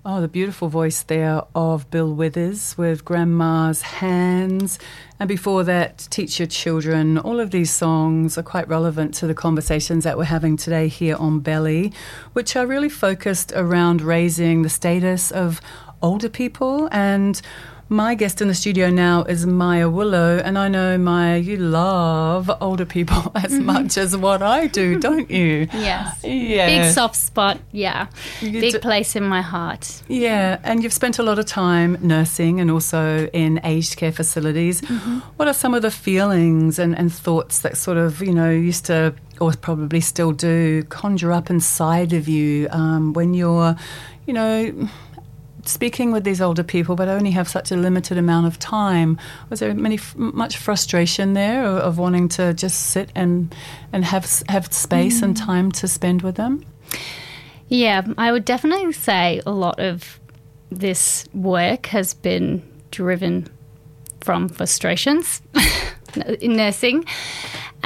Oh, the beautiful voice there of Bill Withers with Grandma's Hands. And before that, Teach Your Children. All of these songs are quite relevant to the conversations that we're having today here on Belly, which are really focused around raising the status of older people. And my guest in the studio now is Maya Willow, and I know, Maya, you love older people as much as what I do, don't you? Yes. Yeah. Big soft spot, yeah. Big place in my heart. Yeah, and you've spent a lot of time nursing and also in aged care facilities. Mm-hmm. What are some of the feelings and thoughts that sort of, used to, or probably still do, conjure up inside of you when you're, speaking with these older people, but only have such a limited amount of time? Was there much frustration there of wanting to just sit and have space and time to spend with them? Yeah, I would definitely say a lot of this work has been driven from frustrations in nursing.